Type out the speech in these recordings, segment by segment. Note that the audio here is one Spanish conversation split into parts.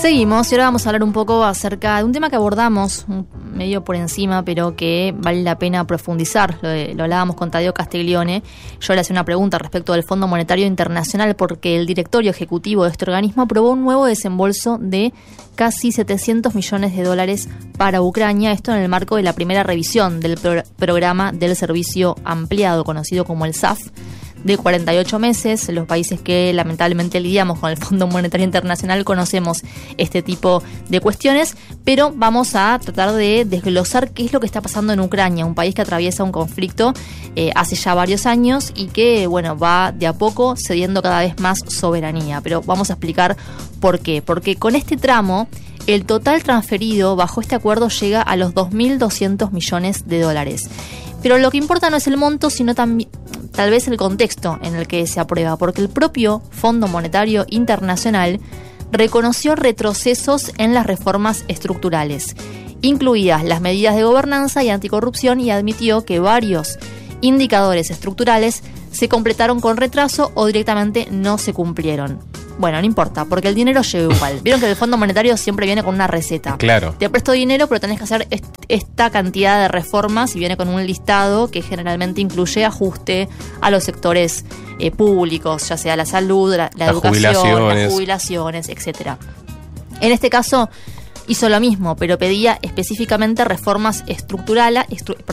Seguimos y ahora vamos a hablar un poco acerca de un tema que abordamos medio por encima, pero que vale la pena profundizar. Lo hablábamos con Tadeo Castiglione. Yo le hacía una pregunta respecto del Fondo Monetario Internacional porque el directorio ejecutivo de este organismo aprobó un nuevo desembolso de casi $700 millones para Ucrania, esto en el marco de la primera revisión del programa del servicio ampliado, conocido como el SAF, de 48 meses. Los países que lamentablemente lidiamos con el Fondo Monetario Internacional conocemos este tipo de cuestiones, pero vamos a tratar de desglosar qué es lo que está pasando en Ucrania, un país que atraviesa un conflicto hace ya varios años y que, bueno, va de a poco cediendo cada vez más soberanía. Pero vamos a explicar por qué. Porque con este tramo, el total transferido bajo este acuerdo llega a los $2.200 millones. Pero lo que importa no es el monto, sino también tal vez el contexto en el que se aprueba, porque el propio Fondo Monetario Internacional reconoció retrocesos en las reformas estructurales, incluidas las medidas de gobernanza y anticorrupción, y admitió que varios indicadores estructurales se completaron con retraso o directamente no se cumplieron. Bueno, no importa, porque el dinero llega igual. Vieron que el Fondo Monetario siempre viene con una receta. Claro. Te presto dinero, pero tenés que hacer esta cantidad de reformas, y viene con un listado que generalmente incluye ajuste a los sectores públicos, ya sea la salud, la educación, las jubilaciones, etcétera. En este caso hizo lo mismo, pero pedía específicamente reformas estructurales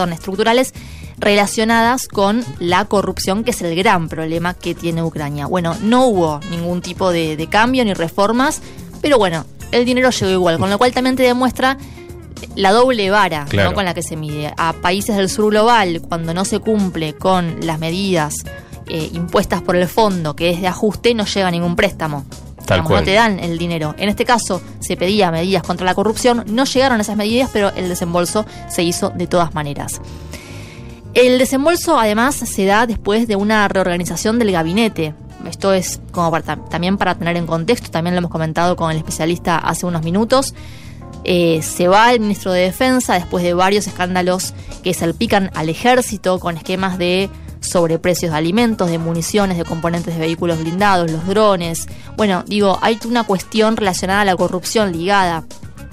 relacionadas con la corrupción, que es el gran problema que tiene Ucrania. Bueno, no hubo ningún tipo de cambio ni reformas, pero bueno, el dinero llegó igual, con lo cual también te demuestra la doble vara, claro, ¿no?, con la que se mide. A países del sur global, cuando no se cumple con las medidas impuestas por el fondo, que es de ajuste, no llega ningún préstamo. No te dan el dinero. En este caso se pedía medidas contra la corrupción, no llegaron esas medidas, pero el desembolso se hizo de todas maneras. El desembolso además se da después de una reorganización del gabinete. Esto es como también para tener en contexto, también lo hemos comentado con el especialista hace unos minutos. Se va el ministro de Defensa después de varios escándalos que salpican al ejército con esquemas de sobreprecios de alimentos, de municiones, de componentes de vehículos blindados, los drones. Bueno, digo, hay una cuestión relacionada a la corrupción ligada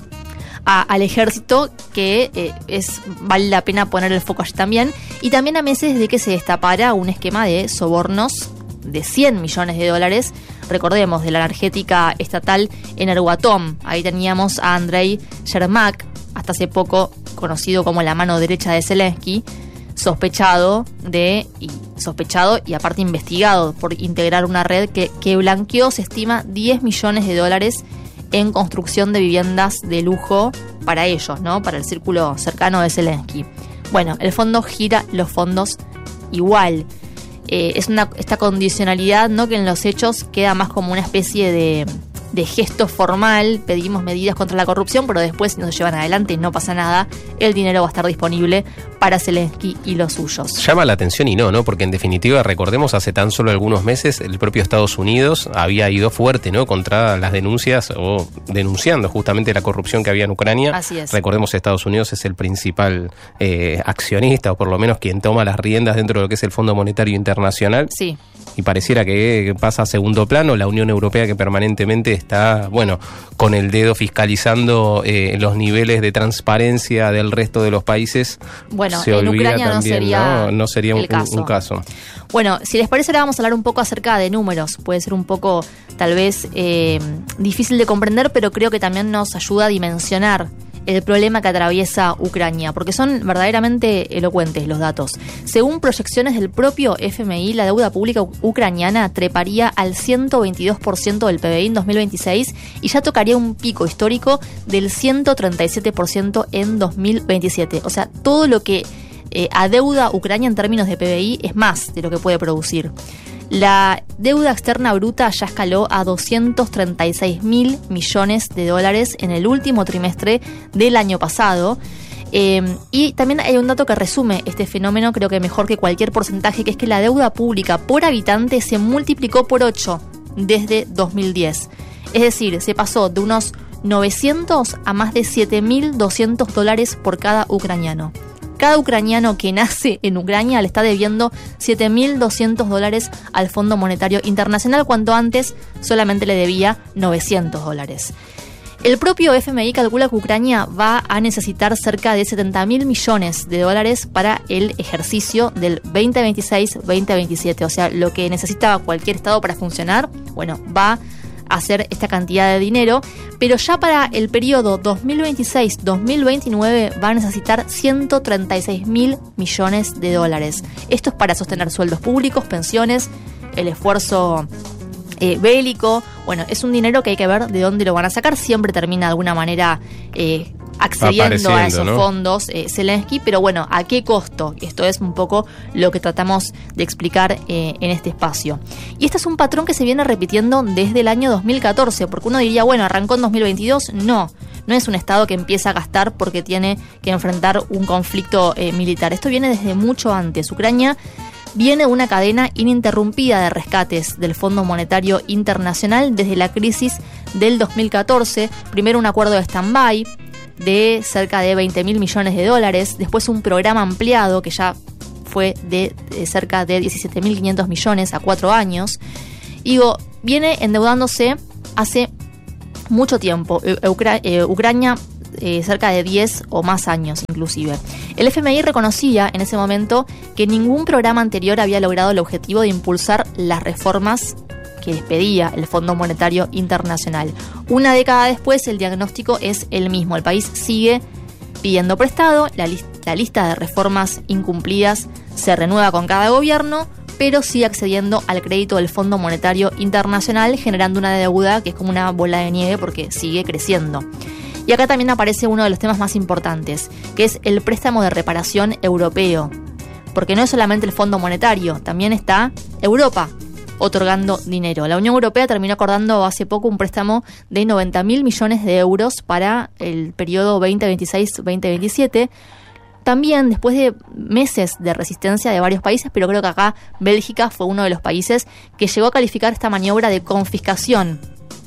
al ejército que vale la pena poner el foco allí también, y también a meses de que se destapara un esquema de sobornos de $100 millones, recordemos, de la energética estatal Energoatom. Ahí teníamos a Andrei Yermak, hasta hace poco conocido como la mano derecha de Zelensky, sospechado y aparte investigado por integrar una red que blanqueó, se estima, $10 millones en construcción de viviendas de lujo para ellos, ¿no?, para el círculo cercano de Zelensky. Bueno, el fondo gira los fondos igual. Esta condicionalidad, ¿no?, que en los hechos queda más como una especie de gesto formal. Pedimos medidas contra la corrupción, pero después, si no se llevan adelante y no pasa nada, el dinero va a estar disponible para Zelensky y los suyos. Llama la atención y no, porque en definitiva, recordemos, hace tan solo algunos meses el propio Estados Unidos había ido fuerte, ¿no?, contra las denuncias o denunciando justamente la corrupción que había en Ucrania. Así es. Recordemos, Estados Unidos es el principal accionista, o por lo menos quien toma las riendas dentro de lo que es el Fondo Monetario Internacional. Sí. Y pareciera que pasa a segundo plano. La Unión Europea, que permanentemente está, bueno, con el dedo fiscalizando los niveles de transparencia del resto de los países. Bueno, se en olvida Ucrania también, no sería un caso. Bueno, si les parece, ahora vamos a hablar un poco acerca de números. Puede ser un poco, tal vez, difícil de comprender, pero creo que también nos ayuda a dimensionar el problema que atraviesa Ucrania, porque son verdaderamente elocuentes los datos. Según proyecciones del propio FMI, la deuda pública ucraniana treparía al 122% del PBI en 2026 y ya tocaría un pico histórico del 137% en 2027. O sea, todo lo que adeuda Ucrania en términos de PBI es más de lo que puede producir. La deuda externa bruta ya escaló a $236.000 millones en el último trimestre del año pasado. Y también hay un dato que resume este fenómeno, creo que mejor que cualquier porcentaje, que es que la deuda pública por habitante se multiplicó por 8 desde 2010. Es decir, se pasó de unos 900 a más de $7.200 por cada ucraniano. Cada ucraniano que nace en Ucrania le está debiendo $7.200 al Fondo Monetario Internacional, cuando antes solamente le debía $900. El propio FMI calcula que Ucrania va a necesitar cerca de 70.000 millones de dólares para el ejercicio del 2026-2027. O sea, lo que necesitaba cualquier estado para funcionar, bueno, va a hacer esta cantidad de dinero. Pero ya para el periodo 2026-2029 va a necesitar 136.000 millones de dólares. Esto es para sostener sueldos públicos, pensiones, el esfuerzo bélico. Bueno, es un dinero que hay que ver de dónde lo van a sacar. Siempre termina de alguna manera accediendo a esos fondos Zelensky, pero bueno, ¿a qué costo? Esto es un poco lo que tratamos de explicar en este espacio. Y este es un patrón que se viene repitiendo desde el año 2014, porque uno diría, bueno, arrancó en 2022. No es un Estado que empieza a gastar porque tiene que enfrentar un conflicto militar. Esto viene desde mucho antes. Ucrania viene una cadena ininterrumpida de rescates del Fondo Monetario Internacional desde la crisis del 2014. Primero un acuerdo de stand-by de cerca de 20.000 millones de dólares, después un programa ampliado que ya fue de cerca de 17.500 millones a 4 años. Digo, viene endeudándose hace mucho tiempo. Ucrania cerca de 10 o más años inclusive. El FMI reconocía en ese momento que ningún programa anterior había logrado el objetivo de impulsar las reformas que les pedía el Fondo Monetario Internacional. Una década después el diagnóstico es el mismo. El país sigue pidiendo prestado, la lista de reformas incumplidas se renueva con cada gobierno, pero sigue accediendo al crédito del Fondo Monetario Internacional, generando una deuda que es como una bola de nieve porque sigue creciendo. Y acá también aparece uno de los temas más importantes, que es el préstamo de reparación europeo. Porque no es solamente el Fondo Monetario, también está Europa otorgando dinero. La Unión Europea terminó acordando hace poco un préstamo de 90.000 millones de euros para el periodo 2026-2027. También después de meses de resistencia de varios países, pero creo que acá Bélgica fue uno de los países que llegó a calificar esta maniobra de confiscación.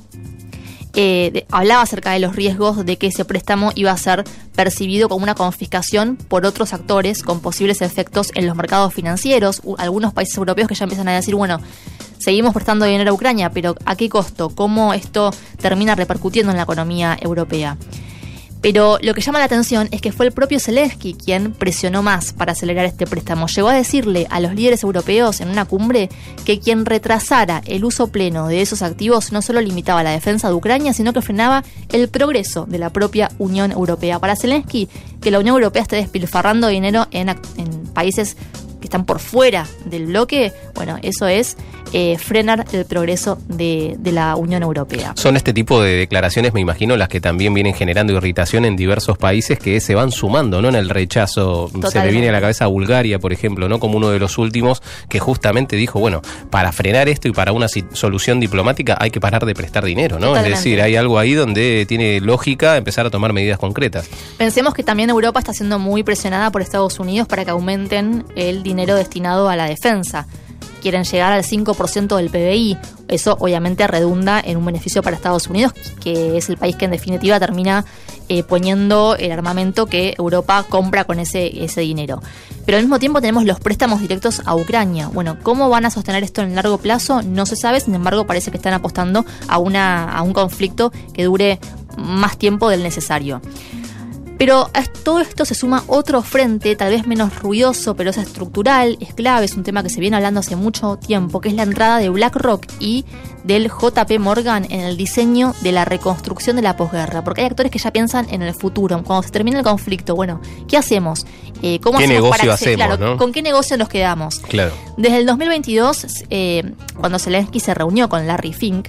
Hablaba acerca de los riesgos de que ese préstamo iba a ser percibido como una confiscación por otros actores con posibles efectos en los mercados financieros. Algunos países europeos que ya empiezan a decir, bueno, seguimos prestando dinero a Ucrania, pero ¿a qué costo? ¿Cómo esto termina repercutiendo en la economía europea? Pero lo que llama la atención es que fue el propio Zelensky quien presionó más para acelerar este préstamo. Llegó a decirle a los líderes europeos en una cumbre que quien retrasara el uso pleno de esos activos no solo limitaba la defensa de Ucrania, sino que frenaba el progreso de la propia Unión Europea. Para Zelensky, que la Unión Europea esté despilfarrando dinero en países que están por fuera del bloque, bueno, eso es frenar el progreso de la Unión Europea. Son este tipo de declaraciones, me imagino, las que también vienen generando irritación en diversos países que se van sumando, ¿no?, en el rechazo. Totalmente. Se me viene a la cabeza Bulgaria, por ejemplo, ¿no?, como uno de los últimos que justamente dijo, bueno, para frenar esto y para una solución diplomática hay que parar de prestar dinero, ¿no? Totalmente. Es decir, hay algo ahí donde tiene lógica empezar a tomar medidas concretas. Pensemos que también Europa está siendo muy presionada por Estados Unidos para que aumenten el dinero destinado a la defensa. Quieren llegar al 5% del PBI. Eso obviamente redunda en un beneficio para Estados Unidos, que es el país que en definitiva termina poniendo el armamento que Europa compra con ese dinero. Pero al mismo tiempo tenemos los préstamos directos a Ucrania. Bueno, ¿cómo van a sostener esto en el largo plazo? No se sabe, sin embargo parece que están apostando a un conflicto que dure más tiempo del necesario. Pero a todo esto se suma otro frente, tal vez menos ruidoso, pero es estructural, es clave, es un tema que se viene hablando hace mucho tiempo, que es la entrada de BlackRock y del JP Morgan en el diseño de la reconstrucción de la posguerra. Porque hay actores que ya piensan en el futuro, cuando se termine el conflicto, bueno, ¿qué hacemos? ¿Cómo ¿Qué hacemos negocio hacemos, claro, ¿no? ¿Con qué negocio nos quedamos? Claro. Desde el 2022, cuando Zelensky se reunió con Larry Fink,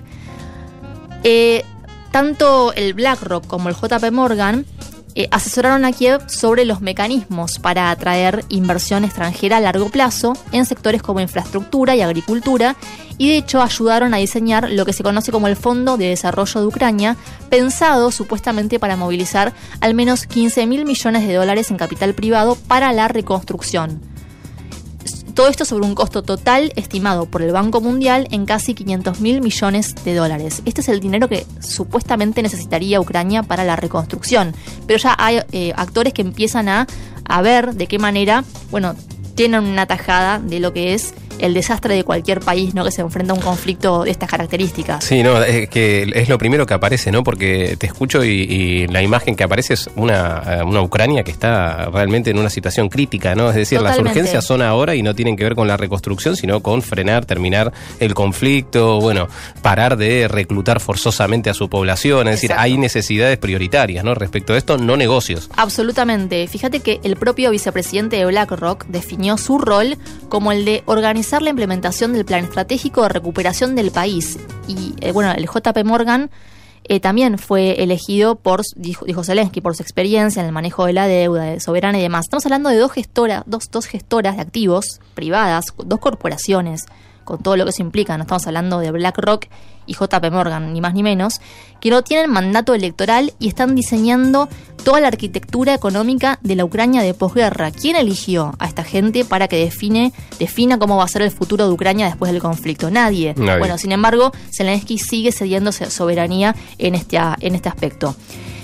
tanto el BlackRock como el JP Morgan asesoraron a Kiev sobre los mecanismos para atraer inversión extranjera a largo plazo en sectores como infraestructura y agricultura, y de hecho ayudaron a diseñar lo que se conoce como el Fondo de Desarrollo de Ucrania, pensado supuestamente para movilizar al menos 15.000 millones de dólares en capital privado para la reconstrucción. Todo esto sobre un costo total estimado por el Banco Mundial en casi 500.000 millones de dólares. Este es el dinero que supuestamente necesitaría Ucrania para la reconstrucción. Pero ya hay actores que empiezan a ver de qué manera, bueno, tienen una tajada de lo que es el desastre de cualquier país, ¿no?, que se enfrenta a un conflicto de estas características. Sí, no, es que es lo primero que aparece, ¿no? Porque te escucho y la imagen que aparece es una Ucrania que está realmente en una situación crítica, ¿no? Es decir, totalmente. Las urgencias son ahora y no tienen que ver con la reconstrucción, sino con frenar, terminar el conflicto, bueno, parar de reclutar forzosamente a su población. Es decir, hay necesidades prioritarias, ¿no? Respecto a esto, no negocios. Absolutamente. Fíjate que el propio vicepresidente de BlackRock definió su rol como el de organizar la implementación del plan estratégico de recuperación del país. Y bueno, el JP Morgan también fue elegido dijo Zelensky, por su experiencia en el manejo de la deuda, de soberana y demás. Estamos hablando de dos gestoras de activos privadas, dos corporaciones, con todo lo que eso implica. No estamos hablando de BlackRock y JP Morgan, ni más ni menos, que no tienen mandato electoral y están diseñando toda la arquitectura económica de la Ucrania de posguerra. ¿Quién eligió a esta gente para que defina cómo va a ser el futuro de Ucrania después del conflicto? Nadie. Bueno, sin embargo, Zelensky sigue cediendo soberanía en este aspecto.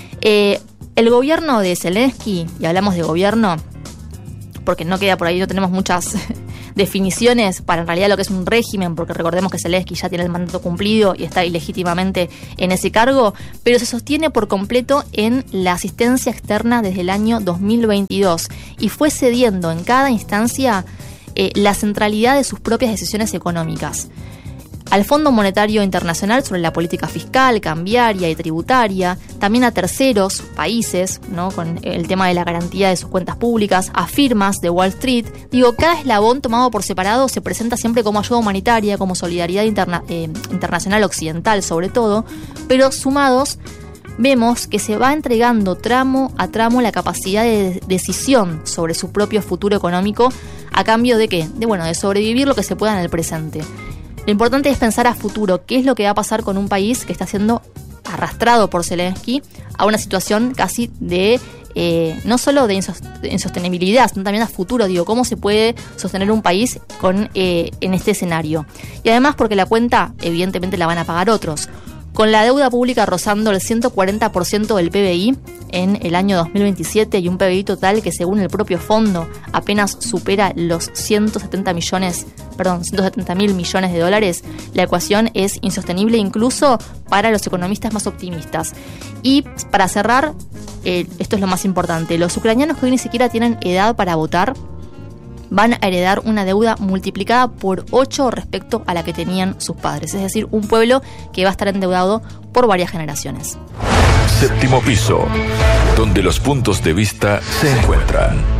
El gobierno de Zelensky, y hablamos de gobierno porque no queda por ahí, no tenemos muchas definiciones para en realidad lo que es un régimen, porque recordemos que Zelensky ya tiene el mandato cumplido y está ilegítimamente en ese cargo, pero se sostiene por completo en la asistencia externa desde el año 2022 y fue cediendo en cada instancia la centralidad de sus propias decisiones económicas al Fondo Monetario Internacional sobre la política fiscal, cambiaria y tributaria, también a terceros países, ¿no?, con el tema de la garantía de sus cuentas públicas, a firmas de Wall Street. Digo, cada eslabón tomado por separado se presenta siempre como ayuda humanitaria, como solidaridad internacional occidental sobre todo, pero sumados vemos que se va entregando tramo a tramo la capacidad de decisión sobre su propio futuro económico a cambio de ¿qué? De sobrevivir lo que se pueda en el presente. Lo importante es pensar a futuro, qué es lo que va a pasar con un país que está siendo arrastrado por Zelensky a una situación casi de, no solo de insostenibilidad, sino también a futuro. Digo, ¿cómo se puede sostener un país en este escenario? Y además porque la cuenta evidentemente la van a pagar otros. Con la deuda pública rozando el 140% del PBI en el año 2027 y un PBI total que según el propio fondo apenas supera los 170.000 millones de dólares, la ecuación es insostenible incluso para los economistas más optimistas. Y para cerrar, esto es lo más importante, los ucranianos que hoy ni siquiera tienen edad para votar van a heredar una deuda multiplicada por 8 respecto a la que tenían sus padres. Es decir, un pueblo que va a estar endeudado por varias generaciones. Séptimo piso, donde los puntos de vista se encuentran.